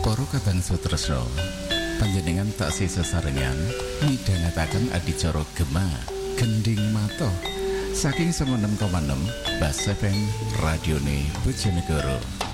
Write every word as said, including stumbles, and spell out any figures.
Para kadangsa tresna, panjenengan taksih sesarengan midhangetaken adicara Gema Gending Mata saking sembilan enam koma enam Bas F M Radione Bojonegoro.